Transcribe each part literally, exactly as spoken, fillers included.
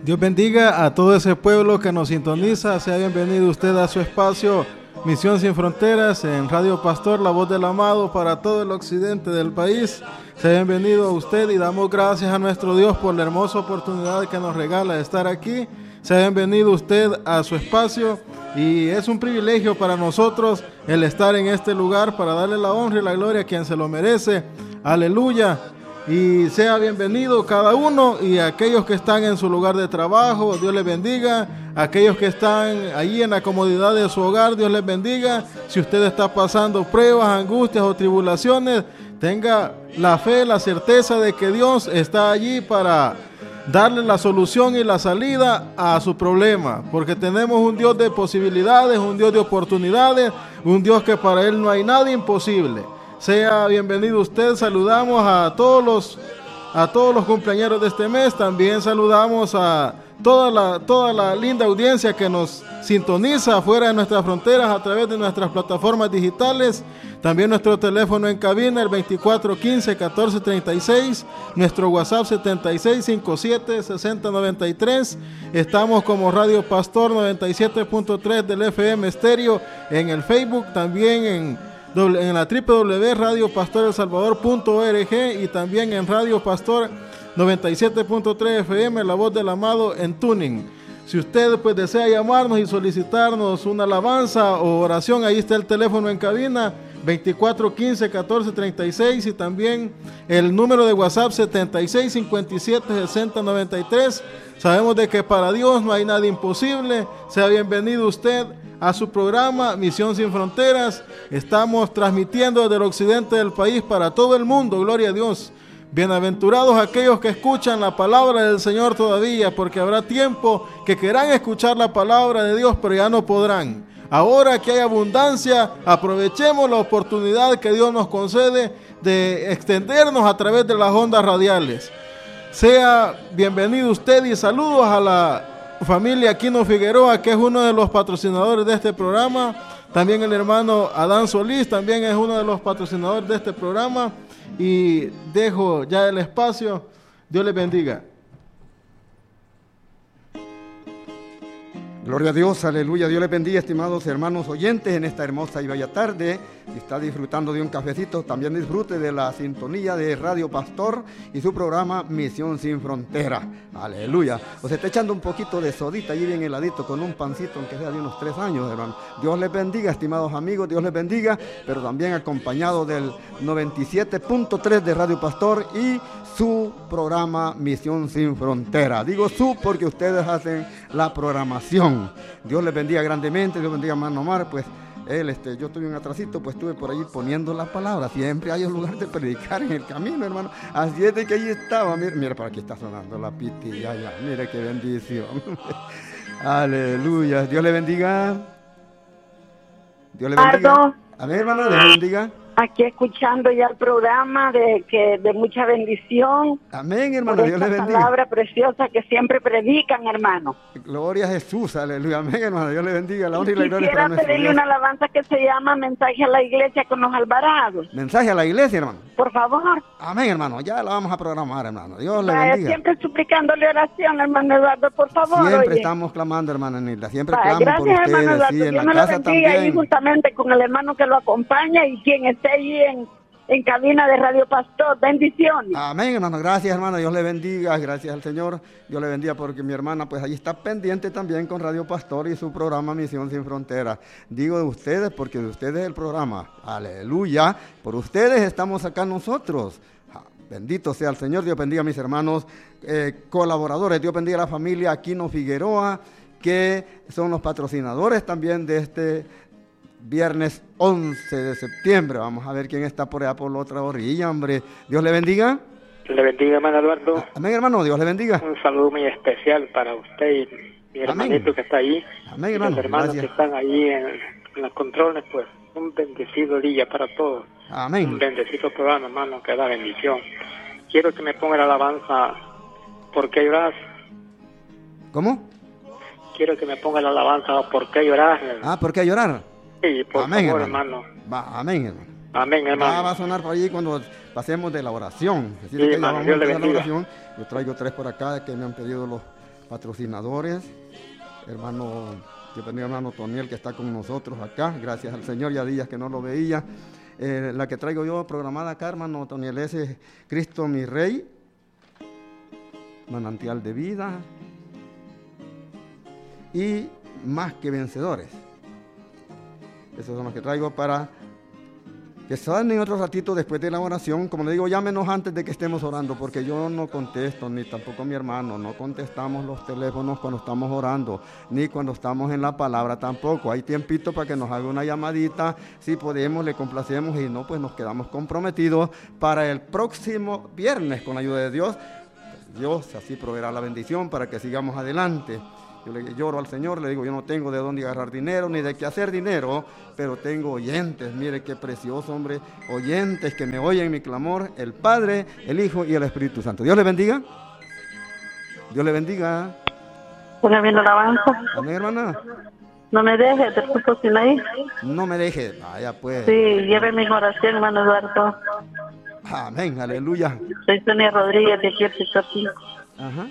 Dios bendiga a todo ese pueblo que nos sintoniza. Sea bienvenido usted a su espacio Misión Sin Fronteras en Radio Pastor, la voz del amado para todo el occidente del país. Sea bienvenido a usted y damos gracias a nuestro Dios por la hermosa oportunidad que nos regala de estar aquí. Sea bienvenido usted a su espacio y es un privilegio para nosotros el estar en este lugar para darle la honra y la gloria a quien se lo merece. Aleluya. Y sea bienvenido cada uno y aquellos que están en su lugar de trabajo, Dios les bendiga. Aquellos que están ahí en la comodidad de su hogar, Dios les bendiga. Si usted está pasando pruebas, angustias o tribulaciones, tenga la fe, la certeza de que Dios está allí para darle la solución y la salida a su problema, porque tenemos un Dios de posibilidades, un Dios de oportunidades, un Dios que para Él no hay nada imposible. Sea bienvenido usted. Saludamos a todos los a todos los cumpleaños de este mes. También saludamos a toda la toda la linda audiencia que nos sintoniza afuera de nuestras fronteras a través de nuestras plataformas digitales. También nuestro teléfono en cabina, el veinticuatro quince catorce treinta y seis, nuestro WhatsApp setenta y seis cincuenta y siete sesenta noventa y tres. Estamos como Radio Pastor noventa y siete punto tres del F M Estéreo en el Facebook, también en en la doble u doble u doble u punto radio pastor el salvador punto org y también en Radio Pastor noventa y siete punto tres F M, la voz del amado en Tuning. Si usted pues desea llamarnos y solicitarnos una alabanza o oración, ahí está el teléfono en cabina, veinticuatro quince catorce treinta y seis, y también el número de WhatsApp setenta y seis cincuenta y siete sesenta noventa y tres. Sabemos de que para Dios no hay nada imposible. Sea bienvenido usted a su programa Misión Sin Fronteras. Estamos transmitiendo desde el occidente del país para todo el mundo, gloria a Dios. Bienaventurados aquellos que escuchan la palabra del Señor todavía, porque habrá tiempo que querrán escuchar la palabra de Dios, pero ya no podrán. Ahora que hay abundancia, aprovechemos la oportunidad que Dios nos concede de extendernos a través de las ondas radiales. Sea bienvenido usted y saludos a la familia Aquino Figueroa, que es uno de los patrocinadores de este programa. También el hermano Adán Solís también es uno de los patrocinadores de este programa. Y dejo ya el espacio. Dios les bendiga. Gloria a Dios, aleluya. Dios les bendiga, estimados hermanos oyentes, en esta hermosa y bella tarde. Si está disfrutando de un cafecito, también disfrute de la sintonía de Radio Pastor y su programa Misión Sin Frontera. Aleluya. O se está echando un poquito de sodita ahí bien heladito con un pancito, aunque sea de unos tres años, hermano. Dios les bendiga, estimados amigos, Dios les bendiga, pero también acompañado del noventa y siete punto tres de Radio Pastor y su programa Misión Sin Frontera. Digo su porque ustedes hacen la programación. Dios les bendiga grandemente, Dios bendiga a hermano Omar, pues él, este, yo tuve un atrasito, pues estuve por ahí poniendo la palabra. Siempre hay un lugar de predicar en el camino, hermano. Así es de que ahí estaba. Mira, mira por aquí está sonando la piti, ya, ya, mire qué bendición. Aleluya, Dios le bendiga. Dios le bendiga. A ver, hermano, Dios le bendiga. Aquí escuchando ya el programa de que de mucha bendición. Amén, hermano, Dios le bendiga. Palabra preciosa que siempre predican, hermano. Gloria a Jesús, aleluya, amén, hermano, Dios le bendiga. La honra y la gloria para nuestro Dios. Quisiera pedirle una alabanza que se llama Mensaje a la Iglesia con los Alvarados. Mensaje a la Iglesia, hermano. Por favor. Amén, hermano, ya la vamos a programar, hermano. Dios le Vaya, bendiga. siempre suplicándole oración, hermano Eduardo, por favor. Siempre oye. Estamos clamando, hermana Nilda, siempre Vaya, clamo gracias, por ustedes, hermano Eduardo, sí, en Dios la me lo casa bendiga, también. y justamente con el hermano que lo acompaña y quien esté ahí en, en cabina de Radio Pastor. Bendiciones. Amén, hermano, gracias, hermano, Dios le bendiga, gracias al Señor, Dios le bendiga, porque mi hermana pues allí está pendiente también con Radio Pastor y su programa Misión Sin Fronteras. Digo de ustedes porque de ustedes es el programa, aleluya, por ustedes estamos acá nosotros. Bendito sea el Señor, Dios bendiga a mis hermanos eh, colaboradores, Dios bendiga a la familia Aquino Figueroa, que son los patrocinadores también de este viernes once de septiembre. Vamos a ver quién está por allá por la otra orilla, hombre. Dios le bendiga. Le bendiga, hermano Eduardo. Amén, hermano, Dios le bendiga. Un saludo muy especial para usted y mi hermanito Amén. Que está ahí. Amén, hermano. Y los hermanos gracias. que están ahí en, en los controles, pues un bendecido día para todos. Amén. Un bendecido programa, hermano, que da bendición. Quiero que me ponga la alabanza ¿Por qué lloras? ¿Cómo? Quiero que me ponga la alabanza ¿Por qué lloras? Ah, ¿por qué llorar? Sí, por amén, favor, hermano. hermano. Va, amén, hermano. Amén, hermano. Va, va a sonar por allí cuando pasemos de la oración. Así Sí, que hermano, ya Dios le vamos a empezar la bendiga. oración. Yo traigo tres por acá que me han pedido los patrocinadores, hermano, yo tenía hermano Toniel que está con nosotros acá, gracias al Señor, ya días que no lo veía. Eh, la que traigo yo programada acá, hermano Toniel, es Cristo mi Rey, Manantial de Vida y Más que Vencedores. Esos son los que traigo para que salgan otro ratito después de la oración. Como le digo, llámenos antes de que estemos orando, porque yo no contesto, ni tampoco mi hermano, no contestamos los teléfonos cuando estamos orando, ni cuando estamos en la palabra tampoco. Hay tiempito para que nos haga una llamadita, si podemos le complacemos, y no, pues nos quedamos comprometidos para el próximo viernes con la ayuda de Dios. Dios así proveerá la bendición para que sigamos adelante. Yo le lloro al Señor, le digo, yo no tengo de dónde agarrar dinero, ni de qué hacer dinero, pero tengo oyentes, mire qué precioso, hombre, oyentes que me oyen mi clamor, el Padre, el Hijo y el Espíritu Santo. Dios le bendiga. Dios le bendiga. Una bien alabanza. Amén, hermana. No me deje, te puso sin ahí. No me deje, vaya pues. Sí, lleve mi oración, hermano Eduardo. Amén, aleluya. Soy Sonia Rodríguez de aquí el sector cinco. Ajá.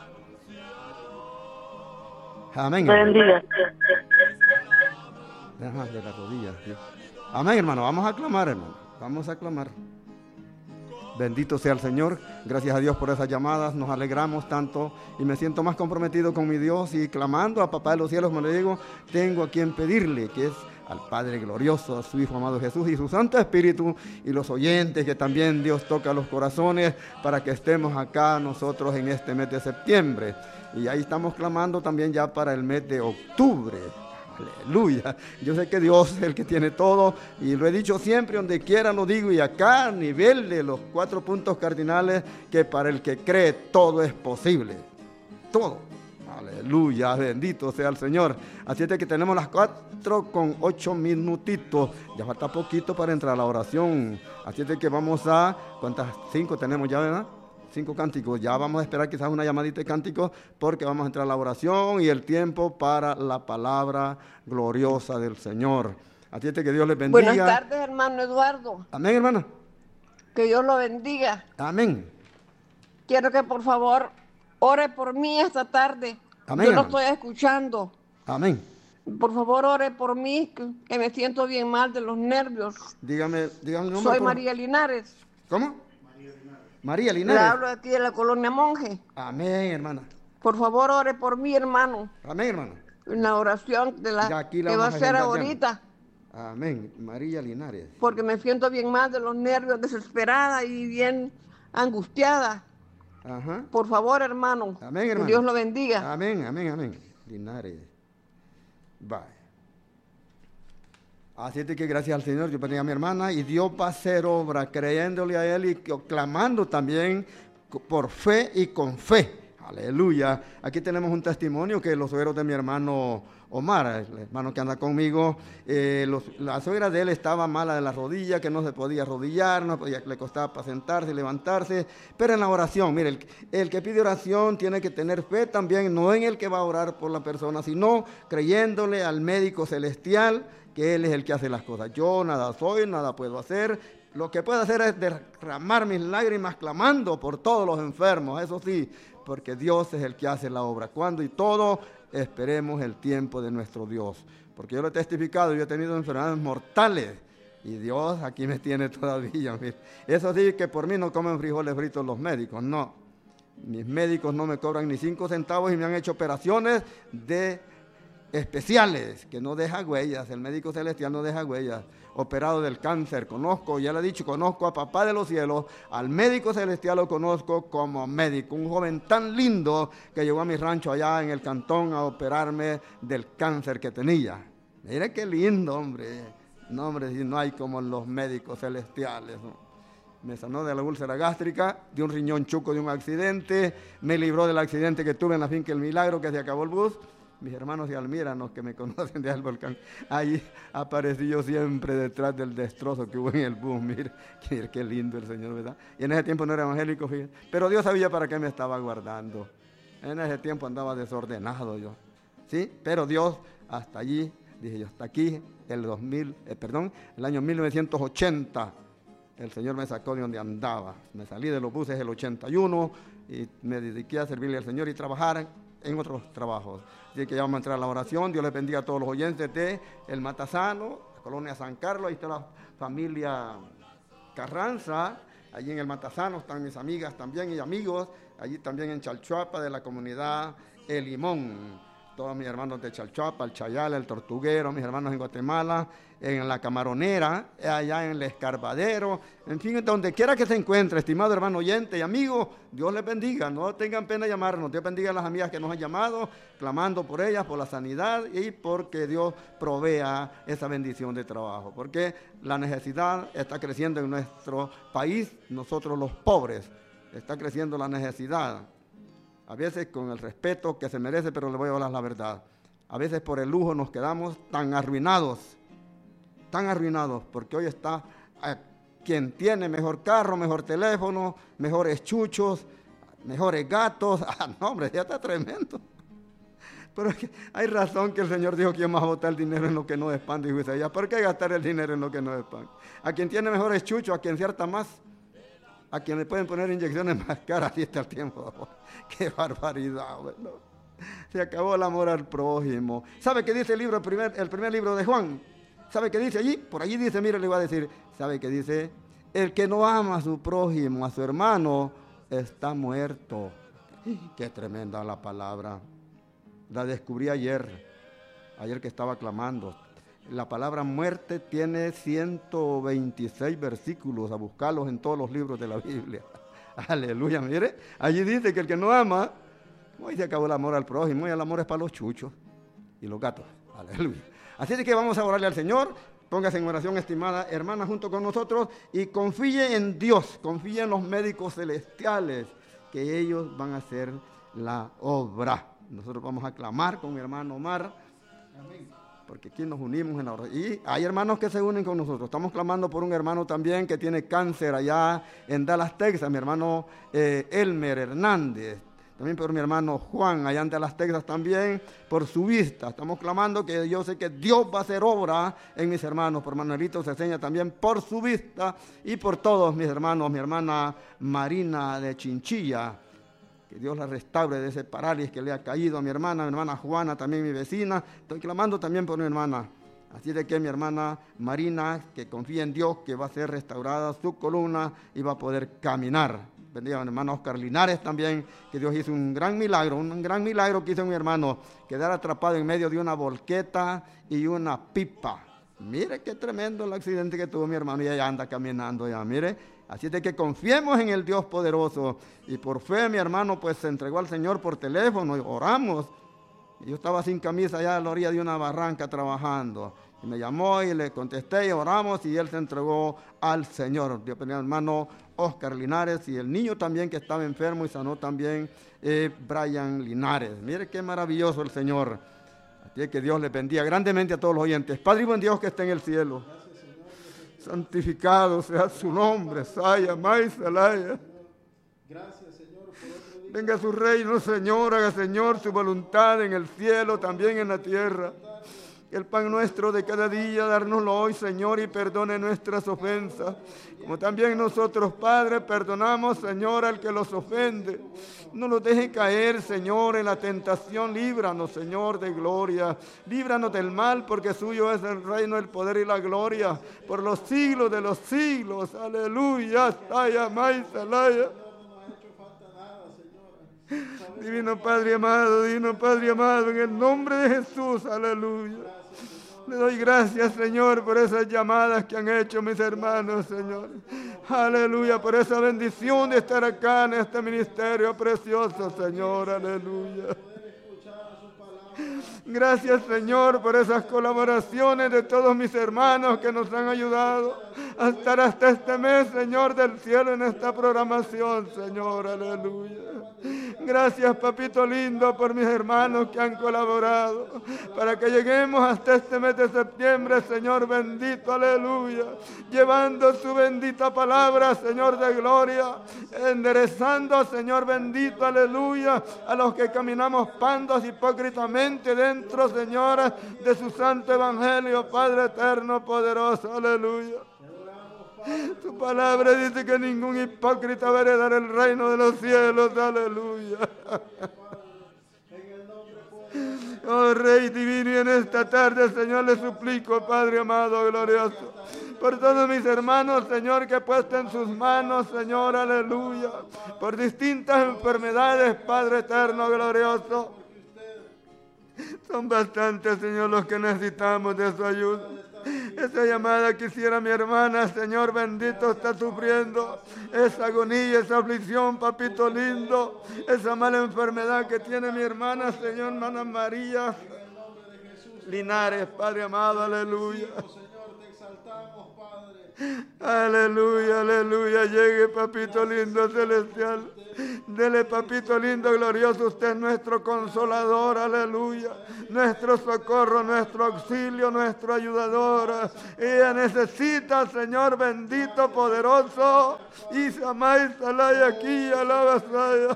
Amén. Te bendiga. Ajá, de la rodilla. Sí. Amén, hermano. Vamos a clamar, hermano. Vamos a clamar. Bendito sea el Señor. Gracias a Dios por esas llamadas. Nos alegramos tanto y me siento más comprometido con mi Dios y clamando a Papá de los cielos, me le digo, tengo a quien pedirle, que es al Padre glorioso, a su Hijo amado Jesús y su Santo Espíritu, y los oyentes, que también Dios toca los corazones para que estemos acá nosotros en este mes de septiembre. Y ahí estamos clamando también ya para el mes de octubre. Aleluya. Yo sé que Dios es el que tiene todo, y lo he dicho siempre, donde quiera lo digo, y acá a nivel de los cuatro puntos cardinales, que para el que cree todo es posible. Todo. Aleluya, bendito sea el Señor. Así es de que tenemos las cuatro con ocho minutitos. Ya falta poquito para entrar a la oración. Así es de que vamos a, ¿cuántas? Cinco tenemos ya, ¿verdad? Cinco cánticos. Ya vamos a esperar quizás una llamadita de cánticos, porque vamos a entrar a la oración y el tiempo para la palabra gloriosa del Señor. Así es de que Dios les bendiga. Buenas tardes, hermano Eduardo. Amén, hermana. Que Dios lo bendiga. Amén. Quiero que por favor ore por mí esta tarde. Amén, Yo lo hermano. estoy escuchando. Amén. Por favor, ore por mí, que, que me siento bien mal de los nervios. Dígame, dígame el nombre. Soy por- María Linares. ¿Cómo? María Le Linares. hablo aquí de la colonia Monje. Amén, hermana. Por favor, ore por mí, hermano. Amén, hermano. En la oración de la Ya aquí la que va a vamos a ser agendar ya. ahorita. Amén. María Linares. Porque me siento bien mal de los nervios, desesperada y bien angustiada. Ajá. Por favor, hermano. Amén, Que hermano. Dios lo bendiga. Amén, amén, amén. Linares. Bye. Así es de que gracias al Señor yo pedí a mi hermana y Dios va a hacer obra creyéndole a Él y clamando también por fe y con fe. Aleluya. Aquí tenemos un testimonio que los suegros de mi hermano Omar, el hermano que anda conmigo, eh, los, la suegra de él estaba mala de la rodilla, que no se podía arrodillar, no podía, le costaba para sentarse y levantarse, pero en la oración, mire, el, el que pide oración tiene que tener fe también, no en el que va a orar por la persona, sino creyéndole al médico celestial, que Él es el que hace las cosas. Yo nada soy, nada puedo hacer. Lo que puedo hacer es derramar mis lágrimas clamando por todos los enfermos, eso sí, porque Dios es el que hace la obra. Cuando y todo, esperemos el tiempo de nuestro Dios. Porque yo lo he testificado, yo he tenido enfermedades mortales y Dios aquí me tiene todavía. Mire. Eso sí, que por mí no comen frijoles fritos los médicos, no. Mis médicos no me cobran ni cinco centavos y me han hecho operaciones de especiales, que no deja huellas, el médico celestial no deja huellas, operado del cáncer, conozco, ya le he dicho, conozco a Papá de los cielos, al médico celestial lo conozco como médico, un joven tan lindo que llegó a mi rancho allá en el cantón a operarme del cáncer que tenía. Mire qué lindo, hombre, no hombre, si no hay como los médicos celestiales, ¿no? Me sanó de la úlcera gástrica, de un riñón chuco de un accidente, me libró del accidente que tuve en la finca El Milagro, que se acabó el bus. Mis hermanos de Almira, que me conocen de al volcán, ahí aparecí yo siempre detrás del destrozo que hubo en el bus. Mire, mire qué lindo el Señor, ¿verdad? Y en ese tiempo no era evangélico, fíjate, pero Dios sabía para qué me estaba guardando. En ese tiempo andaba desordenado yo, ¿sí? Pero Dios, hasta allí, dije yo, hasta aquí, el dos mil, eh, perdón, el año mil novecientos ochenta, el Señor me sacó de donde andaba. Me salí de los buses el ochenta y uno y me dediqué a servirle al Señor y trabajar en otros trabajos. Así que ya vamos a entrar a la oración. Dios les bendiga a todos los oyentes de El Matasano, la colonia San Carlos. Ahí está la familia Carranza. Allí en El Matasano están mis amigas también y amigos. Allí también en Chalchuapa de la comunidad El Limón. Todos mis hermanos de Chalchuapa, el Chayal, el Tortuguero, mis hermanos en Guatemala, en la Camaronera, allá en el Escarbadero, en fin, donde quiera que se encuentre, estimado hermano oyente y amigo, Dios les bendiga, no tengan pena de llamarnos, Dios bendiga a las amigas que nos han llamado, clamando por ellas, por la sanidad y porque Dios provea esa bendición de trabajo, porque la necesidad está creciendo en nuestro país, nosotros los pobres, está creciendo la necesidad. A veces con el respeto que se merece, pero le voy a hablar la verdad. A veces por el lujo nos quedamos tan arruinados, tan arruinados, porque hoy está a quien tiene mejor carro, mejor teléfono, mejores chuchos, mejores gatos. Ah, no, hombre, ya está tremendo. Pero es que hay razón que el Señor dijo que vamos a botar el dinero en lo que no es pan, dijo Isaías. ¿Por qué gastar el dinero en lo que no es pan? A quien tiene mejores chuchos, a quien cierta más, a quien le pueden poner inyecciones más caras, así está el tiempo. ¡Qué barbaridad! Bueno, se acabó el amor al prójimo. ¿Sabe qué dice el libro, el primer, el primer libro de Juan? ¿Sabe qué dice allí? Por allí dice, mire, le voy a decir, ¿sabe qué dice? El que no ama a su prójimo, a su hermano, está muerto. ¡Qué tremenda la palabra! La descubrí ayer, ayer que estaba clamando. La palabra muerte tiene ciento veintiséis versículos, a buscarlos en todos los libros de la Biblia. Aleluya, mire, allí dice que el que no ama, hoy se acabó el amor al prójimo, y el amor es para los chuchos y los gatos. Aleluya. Así es que vamos a orarle al Señor. Póngase en oración, estimada hermana, junto con nosotros, y confíe en Dios, confíe en los médicos celestiales, que ellos van a hacer la obra. Nosotros vamos a clamar con mi hermano Omar. Amén. Porque aquí nos unimos en la oración. Y hay hermanos que se unen con nosotros. Estamos clamando por un hermano también que tiene cáncer allá en Dallas, Texas, mi hermano eh, Elmer Hernández. También por mi hermano Juan, allá en Dallas, Texas también, por su vista. Estamos clamando que yo sé que Dios va a hacer obra en mis hermanos. Por Manuelito Ceseña también, por su vista. Y por todos mis hermanos, mi hermana Marina de Chinchilla. Que Dios la restaure de ese parálisis que le ha caído a mi hermana, mi hermana Juana, también mi vecina. Estoy clamando también por mi hermana. Así de que mi hermana Marina, que confía en Dios, que va a ser restaurada su columna y va a poder caminar. Bendiga a mi hermano Oscar Linares también, que Dios hizo un gran milagro, un gran milagro que hizo mi hermano, quedar atrapado en medio de una volqueta y una pipa. Mire qué tremendo el accidente que tuvo mi hermano y ella anda caminando ya, mire. Así de que confiemos en el Dios poderoso. Y por fe mi hermano pues se entregó al Señor por teléfono y oramos. Y yo estaba sin camisa allá a la orilla de una barranca trabajando. Y me llamó y le contesté y oramos y él se entregó al Señor. Dios bendiga al hermano Oscar Linares y el niño también que estaba enfermo y sanó también eh, Brian Linares. Mire qué maravilloso el Señor. Así que Dios les bendiga grandemente a todos los oyentes. Padre y buen Dios que esté en el cielo. Santificado sea su nombre, Saya, May, Salaya. Gracias, Señor, por otro día. Venga su reino, Señor, haga, Señor, su voluntad en el cielo, también en la tierra. El pan nuestro de cada día, dárnoslo hoy, Señor, y perdone nuestras ofensas. Como también nosotros, Padre, perdonamos, Señor, al que los ofende. No los deje caer, Señor, en la tentación. Líbranos, Señor, de gloria. Líbranos del mal, porque suyo es el reino, el poder y la gloria. Por los siglos de los siglos. Aleluya. Saya, May, Salaya. Divino Padre amado, Divino Padre amado, en el nombre de Jesús. Aleluya. Le doy gracias, Señor, por esas llamadas que han hecho mis hermanos, Señor. Aleluya, por esa bendición de estar acá en este ministerio precioso, Señor. Aleluya. Gracias, Señor, por esas colaboraciones de todos mis hermanos que nos han ayudado a estar hasta este mes, Señor, del cielo en esta programación, Señor. Aleluya. Gracias, papito lindo, por mis hermanos que han colaborado para que lleguemos hasta este mes de septiembre, Señor bendito, aleluya, llevando su bendita palabra, Señor de gloria, enderezando, Señor bendito, aleluya, a los que caminamos pandos hipócritamente dentro, Señor, de su santo evangelio, Padre eterno, poderoso, aleluya. Tu palabra dice que ningún hipócrita va a heredar el reino de los cielos, aleluya. México, Padre amado, glorioso. Por todos mis hermanos, Señor, que he puesto en sus manos, Señor, aleluya. Por distintas enfermedades, Padre eterno, glorioso. Son bastantes, Señor, los que necesitamos de su ayuda. Esa llamada quisiera mi hermana, Señor bendito, está sufriendo esa agonía, esa aflicción, papito lindo, esa mala enfermedad que tiene mi hermana, Señor, hermana María Linares, Padre amado, aleluya. Aleluya, aleluya, llegue papito lindo celestial, dele papito lindo glorioso, usted es nuestro consolador, aleluya, nuestro socorro, nuestro auxilio, nuestro ayudador. Ella necesita, Señor bendito, poderoso, y Samay Salay aquí, alaba Saya.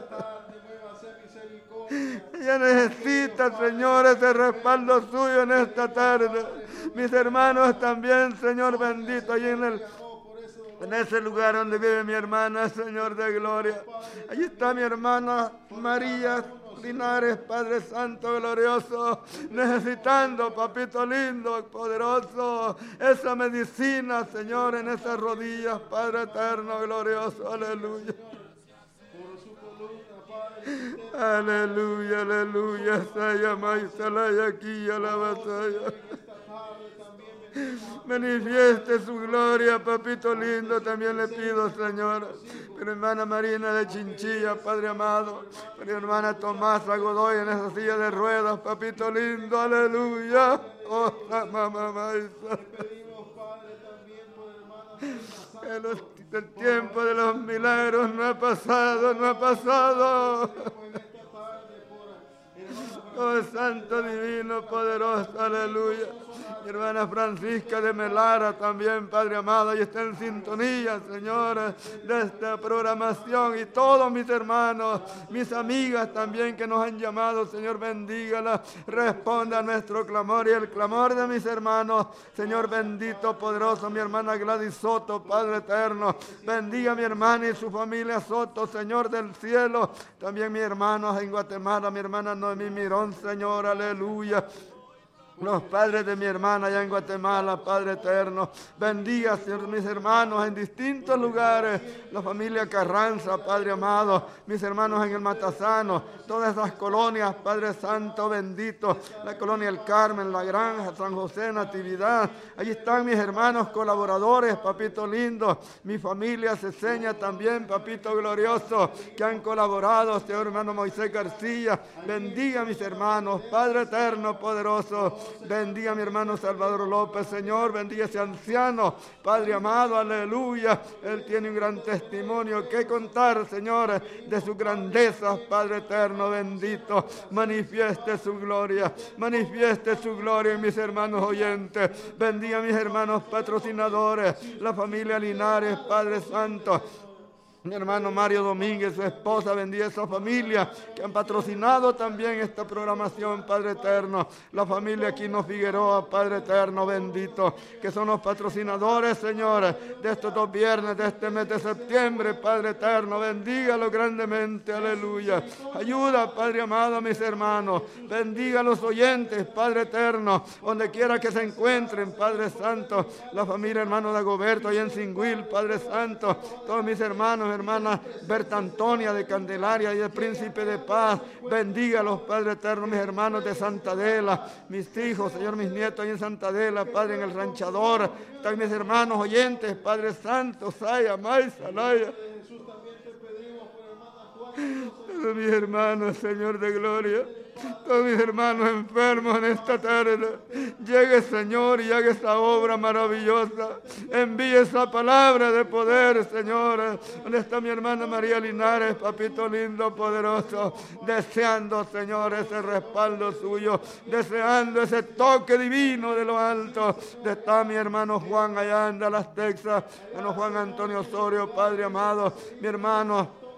Ella necesita, Señor, ese respaldo suyo en esta tarde. Mis hermanos también, Señor bendito, allí en el en ese lugar donde vive mi hermana, Señor de gloria. Allí está mi hermana María Linares, Padre Santo, glorioso, necesitando, papito lindo, poderoso, esa medicina, Señor, en esas rodillas, Padre eterno, glorioso, aleluya. Aleluya, aleluya, Saya Maisalaya aquí, alabasaya. Manifieste su gloria, papito lindo, también le pido, Señor. Pero hermana Marina de Chinchilla, Padre amado. Pero hermana Tomasa Godoy en esa silla de ruedas, papito lindo, aleluya. Oh, la mamá maestra. El, el tiempo de los milagros no ha pasado, no ha pasado. Oh, Santo Divino, poderoso, aleluya. Mi hermana Francisca de Melara también, Padre amado, y está en sintonía, Señor, de esta programación. Y todos mis hermanos, mis amigas también que nos han llamado, Señor, bendígala. Responda a nuestro clamor y el clamor de mis hermanos. Señor bendito, poderoso, mi hermana Gladys Soto, Padre eterno. Bendiga a mi hermana y su familia Soto, Señor del cielo. También mis hermanos en Guatemala, mi hermana Noemí Mirón, Señor, aleluya. Los padres de mi hermana allá en Guatemala, Padre eterno, bendiga, Señor, mis hermanos en distintos lugares, la familia Carranza, Padre amado, mis hermanos en el Matazano, todas esas colonias, Padre santo, bendito, la colonia El Carmen, La Granja, San José, Natividad, allí están mis hermanos colaboradores, papito lindo, mi familia Ceseña también, papito glorioso, que han colaborado, Señor hermano Moisés García, bendiga a mis hermanos, Padre eterno, poderoso. Bendiga a mi hermano Salvador López, Señor, bendiga a ese anciano, Padre amado, aleluya. Él tiene un gran testimonio que contar, Señor, de su grandeza, Padre eterno, bendito. Manifieste su gloria, manifieste su gloria en mis hermanos oyentes. Bendiga a mis hermanos patrocinadores, la familia Linares, Padre santo. Mi hermano Mario Domínguez, su esposa, bendiga a esa familia que han patrocinado también esta programación, Padre eterno. La familia Aquino Figueroa, Padre eterno, bendito, que son los patrocinadores, Señor, de estos dos viernes de este mes de septiembre, Padre eterno. Bendígalo grandemente, aleluya. Ayuda, Padre amado, a mis hermanos. Bendiga a los oyentes, Padre eterno, donde quiera que se encuentren, Padre santo. La familia hermano de Agoberto, allá en Singüil, Padre santo. Todos mis hermanos, hermana Berta Antonia de Candelaria y el Príncipe de Paz, bendiga a los Padre eternos, mis hermanos de Santa Adela, mis hijos, Señor, mis nietos ahí en Santa Adela, Padre en el Ranchador, están mis hermanos oyentes, Padre Santo, Saya, May, Salaya. Todos mis hermanos, Señor de gloria, todos mis hermanos enfermos en esta tarde, llegue, Señor, y haga esa obra maravillosa. Envíe esa palabra de poder, Señor. Donde está mi hermana María Linares, papito lindo, poderoso, deseando, Señor, ese respaldo suyo, deseando ese toque divino de lo alto. Donde está mi hermano Juan allá en Dallas, Texas, hermano Juan Antonio Osorio, Padre amado, mi hermano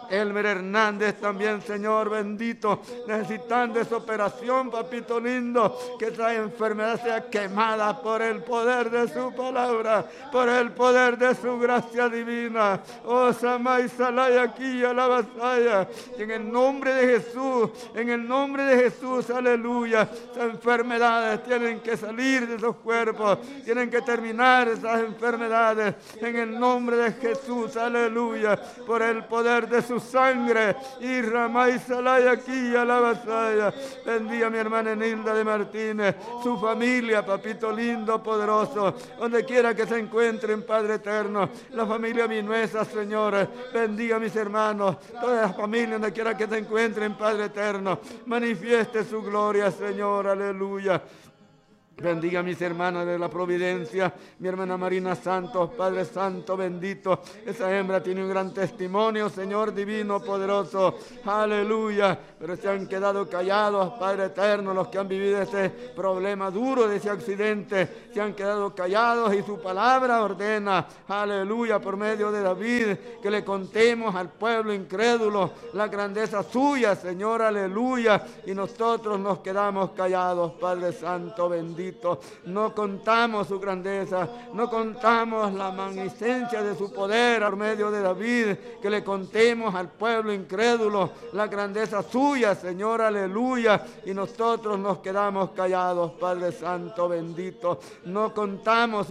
Elmer Hernández también, Señor bendito, necesitando esa operación, papito lindo, que esa enfermedad sea quemada por el poder de su palabra, por el poder de su gracia divina. Oh, Samay Salay aquí a la vasalla, y en el nombre de Jesús, en el nombre de Jesús, aleluya, esas enfermedades tienen que salir de esos cuerpos, tienen que terminar esas enfermedades, en el nombre de Jesús, aleluya, por el poder de su sangre. Y Ramay Salay aquí a la vasalla. Bendiga a mi hermana Enilda de Martínez, su familia, papito lindo, poderoso, donde quiera que se encuentren, Padre eterno, la familia Minuesa, Señor, bendiga a mis hermanos, toda la familia, donde quiera que se encuentren, Padre eterno, manifieste su gloria, Señor, aleluya. Bendiga a mis hermanas de la Providencia, mi hermana Marina Santos, Padre Santo, bendito. Esa hembra tiene un gran testimonio, Señor divino, poderoso. Aleluya. Pero se han quedado callados, Padre eterno, los que han vivido ese problema duro de ese accidente. Se han quedado callados y su palabra ordena, aleluya, por medio de David, que le contemos al pueblo incrédulo la grandeza suya, Señor, aleluya. Y nosotros nos quedamos callados, Padre Santo, bendito. No contamos su grandeza, no contamos la magnificencia de su poder por medio de David, que le contemos al pueblo incrédulo la grandeza suya, Señor, aleluya, y nosotros nos quedamos callados, Padre Santo, bendito. No contamos